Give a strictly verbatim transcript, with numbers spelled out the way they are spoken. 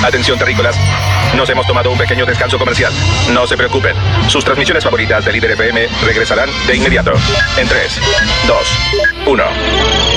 Atención, terrícolas. Nos hemos tomado un pequeño descanso comercial. No se preocupen. Sus transmisiones favoritas de Líder F M regresarán de inmediato. En tres, dos, uno.